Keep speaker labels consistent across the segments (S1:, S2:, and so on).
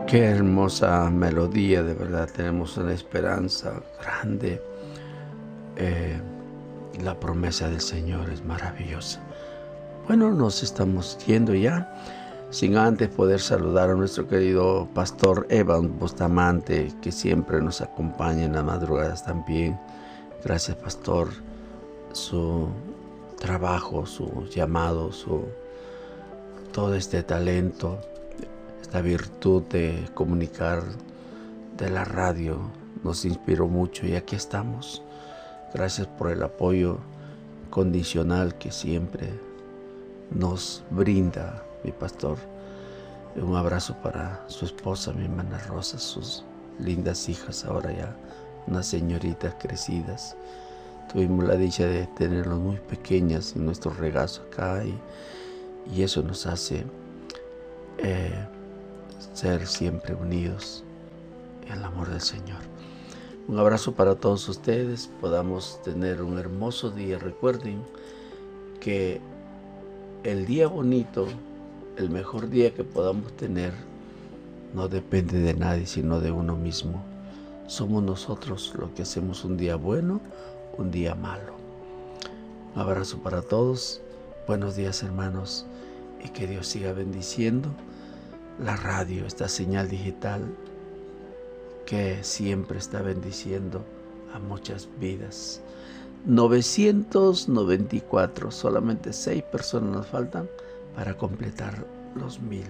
S1: Qué hermosa melodía, de verdad. Tenemos una esperanza grande. La promesa del Señor es maravillosa. Bueno, nos estamos yendo ya, sin antes poder saludar a nuestro querido pastor Evan Bustamante, que siempre nos acompaña en las madrugadas también. Gracias, pastor. Su trabajo, su llamado, todo este talento, esta virtud de comunicar de la radio nos inspiró mucho y aquí estamos. Gracias por el apoyo condicional que siempre nos brinda mi pastor. Un abrazo para su esposa, mi hermana Rosa, sus lindas hijas, ahora ya unas señoritas crecidas. Tuvimos la dicha de tenerlos muy pequeñas en nuestro regazo acá y eso nos hace ser siempre unidos en el amor del Señor. Un abrazo para todos ustedes, podamos tener un hermoso día. Recuerden que el día bonito, el mejor día que podamos tener, no depende de nadie, sino de uno mismo. Somos nosotros los que hacemos un día bueno, un día malo. Un abrazo para todos, buenos días hermanos, y que Dios siga bendiciendo la radio, esta señal digital que siempre está bendiciendo a muchas vidas. 994, solamente 6 personas nos faltan para completar los 1000.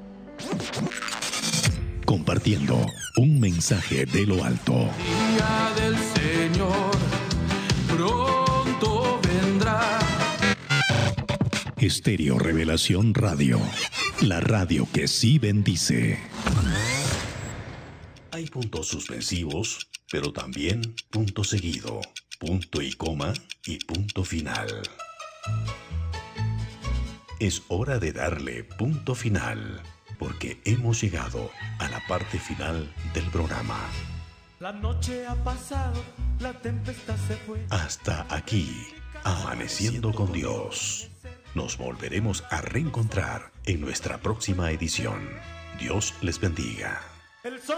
S2: Compartiendo un mensaje de lo alto.
S3: Día del Señor pronto vendrá.
S2: Estéreo Revelación Radio, la radio que sí bendice. Hay puntos suspensivos, pero también punto seguido, punto y coma y punto final. Es hora de darle punto final, porque hemos llegado a la parte final del programa.
S3: La noche ha pasado, la tempestad se fue.
S2: Hasta aquí, Amaneciendo con Dios. Nos volveremos a reencontrar en nuestra próxima edición. Dios les bendiga.